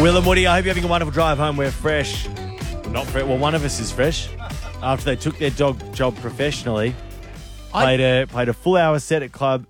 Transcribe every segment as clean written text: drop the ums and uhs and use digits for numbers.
Will and Woody, I hope you're having a wonderful drive home. We're fresh. Not fresh. Well, one of us is fresh. After they took their job professionally, played a full hour set at Club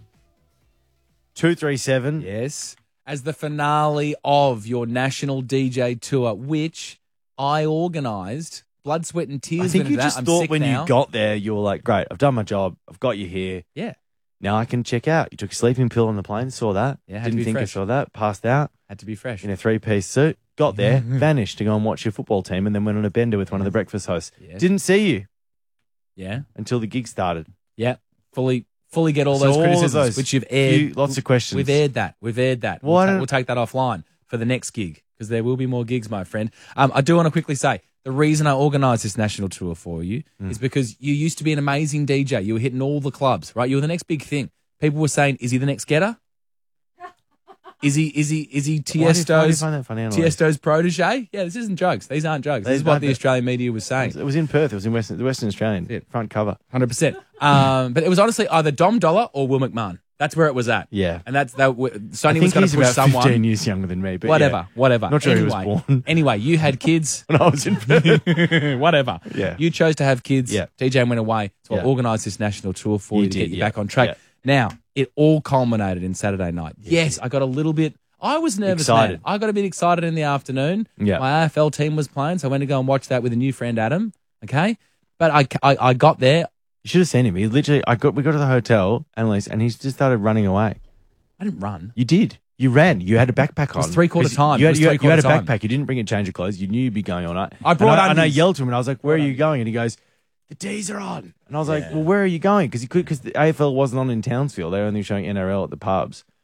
237. Yes. As the finale of your national DJ tour, which I organised. Blood, sweat and tears. I think you just thought when now. you got there, you were like, great, I've done my job. I've got you here. Yeah. Now I can check out. You took a sleeping pill on the plane, saw that. Yeah, had to Didn't be think I fresh. saw that. Passed out Had to be fresh. in a three-piece suit. Got there, vanished to go and watch your football team, and then went on a bender with one of the breakfast hosts. Yes. Didn't see you Yeah. until the gig started. Yeah. Fully get all So those all of criticisms, those, which you've aired. lots of questions. We've aired that. Why don't- We'll take that offline for the next gig because there will be more gigs, my friend. I do want to quickly say the reason I organised this national tour for you is because you used to be an amazing DJ. You were hitting all the clubs, right? You were the next big thing. People were saying, "Is he the next Getter? Is he Why do you Tiesto's find that funny, Annalise? Tiesto's protege?" Yeah, this isn't jokes. These aren't jokes. This These is what aren't the the- Australian media was saying. It was in Perth. It was in the Western Australian. Yeah. Front cover. 100%. But it was honestly either Dom Dollar or Will McMahon. That's where it was at. Yeah. And that's that. I Sony think was going he's to push about someone. 15 years younger than me. But Whatever. Not sure anyway, he was born. Anyway, you had kids. when I was in Perth. Whatever. Yeah. You chose to have kids. Yeah. DJ went away. So I Yeah. organised this national tour for you to did, get you yeah. back on track. Yeah. Now, it all culminated in Saturday night. Yes, I got a little bit. I was nervous, Excited. man. I got a bit excited in the afternoon. Yeah. My AFL team was playing, so I went to go and watch that with a new friend, Adam. Okay? But I got there. You should have seen him. He literally, we got to the hotel, Annalise, and he just started running away. I didn't run. You did. You ran. You had a backpack on. was three-quarter 'Cause time. You It had, was you had a three-quarter time. backpack. You didn't bring a change of clothes. You knew you'd be going all night. I brought and I undies. yelled to him, and I was like, "Where are you going?" And he goes, "The D's are on." And I was like, "Well, where are you going?" Because the AFL wasn't on in Townsville. They were only showing NRL at the pubs.